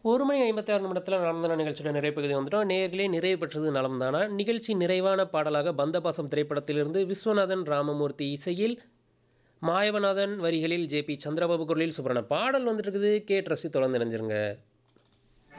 1 மணி 56 நிமிடத்தில நலம் தானா நிகழ்ச்சியோட நிறைவு பகுதி வந்துட்டோம். நேயர்களே நிறைவு பெற்றது நலம் தானா. நிகழ்ச்சி நிறைவான பாடலாக பந்தபாசம் திரைப்படத்திலிருந்து விஸ்வநாதன் ராமமூர்த்தி இசையில், மாயவநாதன் வரிகளில் ஜே.பி. சந்திரபாபு குரலில் சூப்பரான பாடல் வந்துட்டு இருக்குது. கேட்டு ரசித்து தொடர்ந்து இணைஞ்சிருங்க.